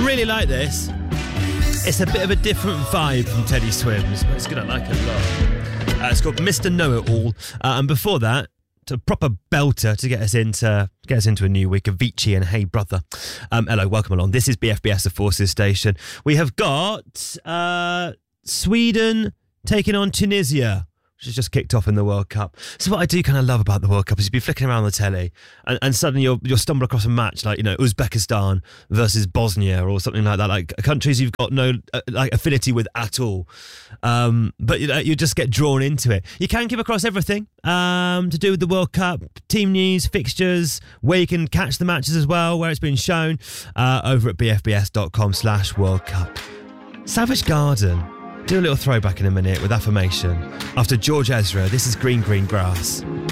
Really like this. It's a bit of a different vibe from Teddy Swims, but it's good. I like it a lot. It's called Mr. Know-It-All. And before that, a proper belter to get us into a new week. Avicii and Hey Brother. Hello, welcome along. This is BFBS, the Forces Station. We have got Sweden taking on Tunisia, which has just kicked off in the World Cup. So what I do kind of love about the World Cup is you'd be flicking around the telly and suddenly you'll stumble across a match like, Uzbekistan versus Bosnia or something like that, like countries you've got no affinity with at all. But you just get drawn into it. You can give across everything to do with the World Cup, team news, fixtures, where you can catch the matches as well, where it's been shown, over at bfbs.com/World Cup. Savage Garden. Do a little throwback in a minute with Affirmation. After George Ezra, this is Green Green Grass.